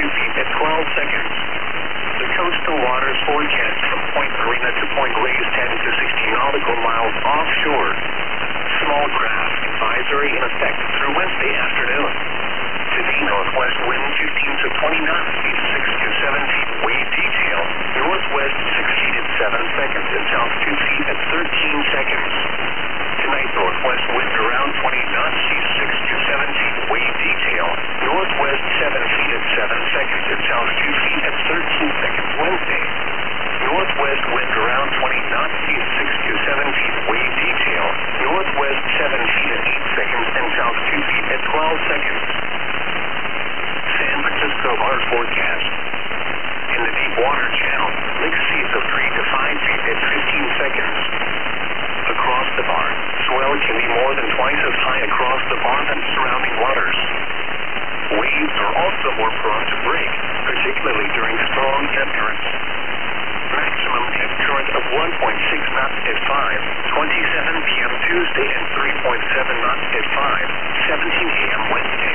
2 feet at 12 seconds. The coastal waters forecast from Point Marina to Point Reyes 10 to 16 nautical miles offshore. Small craft advisory in effect through Wednesday afternoon. Today, northwest wind 15 to 20 knots, speed 6 to 7 feet, wave detail. Northwest 6 feet at 7 seconds and south 2 feet at 13 seconds. Tonight, northwest wind around 20 knots, speed 6 to 7 feet, wave detail. Northwest 7 feet at 7 seconds and south 2 feet at 13 seconds. Wednesday, northwest wind around 20 knots, speed 6 to 7 feet, wave detail. Northwest 7 feet at 8 seconds and south 2 feet at 12 seconds. San Francisco hard forecast. In the deep water channel, mixed seas of 3 to 5 feet at 15 seconds. Across the bar, swell can be more than twice as high across the bar than surrounding waters. Waves are also more prone to break, particularly during strong ebb currents. Maximum ebb current of 1.6 knots at 5:27 p.m. Tuesday and 3.7 knots at 5:17 a.m. Wednesday.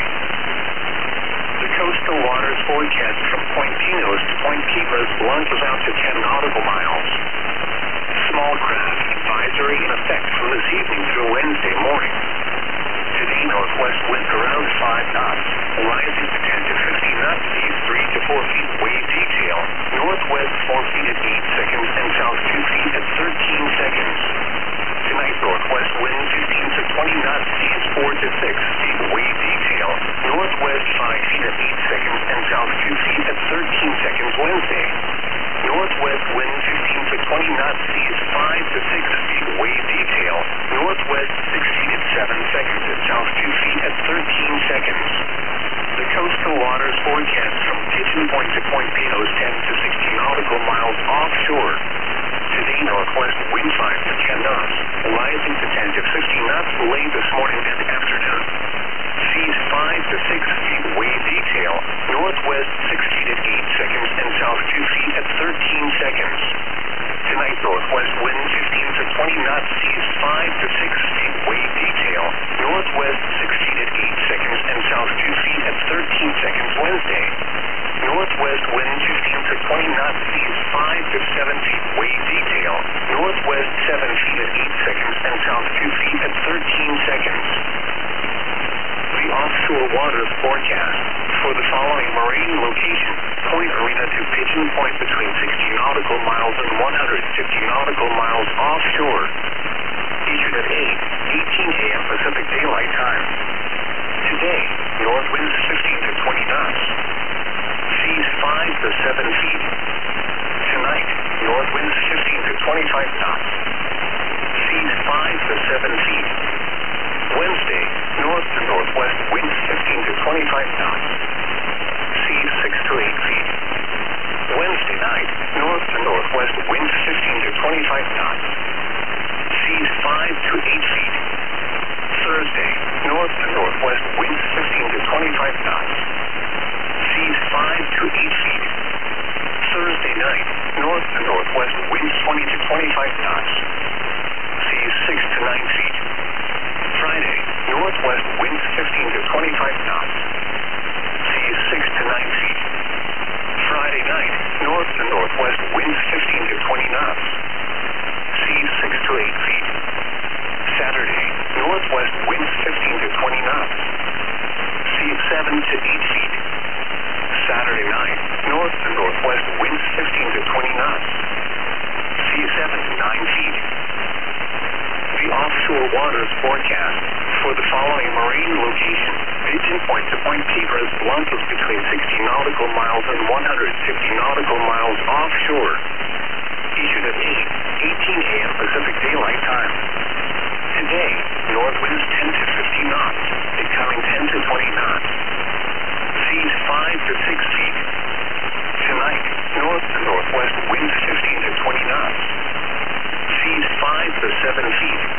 The coastal waters forecast from Point Pinos to Point Kibras launches out to 10 nautical miles. Small craft advisory in effect from this evening through Wednesday morning. Today, northwest wind around 5 knots, rising to 10 to 15 knots, speed 3 to 4 feet, wave detail. Northwest 4 feet at 8 seconds and south 2 feet at 13 seconds. Tonight, northwest wind 15 to 20 knots, speed 4 to 6 feet, wave detail. Northwest 5 feet at 8 seconds and south 2 feet at 13 seconds. Wednesday, northwest wind 15 to 20 knots, seas 5 to 6 feet, wave detail. Northwest 6 feet at 7 seconds and south 2 feet at 13 seconds. The coastal waters forecast from Pigeon Point to Point Pinos 10 to 16 nautical miles offshore. Today, northwest wind 5 to 10 knots, rising to 10 to 15 knots late this morning and afternoon. Seas 5 to 6 feet, wave detail. Northwest 6 feet at 8 seconds and south 2 feet at 13 seconds. Tonight, northwest wind 15 to 20 knots, seas 5 to 6 feet, wave detail. Northwest 6 feet at 8 seconds and south 2 feet at 13 seconds. Wednesday, northwest wind 15 to 20 knots, seas 5 to 7 feet, wave detail. Northwest 7 feet at 8 seconds and south 2 feet at 13 seconds. The offshore waters forecast for the following marine location: Point Arena to Pigeon Point between 60 nautical miles and 150 nautical miles offshore. Issued at 8:18 a.m. Pacific Daylight Time. Today, north winds 15 to 20 knots. Seas 5 to 7 feet. Tonight, north winds 15 to 25 knots. Seas 5 to 7 feet. Wednesday, north to northwest winds 15 to 25 knots. Seas 6 to 8 feet. Wednesday night, north to northwest winds 15 to 25 knots. Seas 5 to 8 feet. Thursday, north to northwest winds 15 to 25 knots. Seas 5 to 8 feet. Thursday night, north to northwest winds 20 to 25 knots. Seas 6 to 9 feet. Friday, northwest winds 15 to 25 knots. Seas 6 to 9 feet. Friday night, north to northwest winds 15 to 20 knots. Seas 6 to 8 feet. Saturday, northwest winds 15 to 20 knots. Seas 7 to 8 feet. Saturday night, north to northwest winds 15 to 20 knots. Seas 7 to 9 feet. The offshore waters forecast for the following marine location: Pigeon Point to Point Kibras launches between 60 nautical miles and 150 nautical miles offshore. Issued at 8:18 a.m. Pacific Daylight Time. Today, north winds 10 to 50 knots, becoming 10 to 20 knots. Seas 5 to 6 feet. Tonight, north to northwest winds 15 to 20 knots. Seas 5 to 7 feet.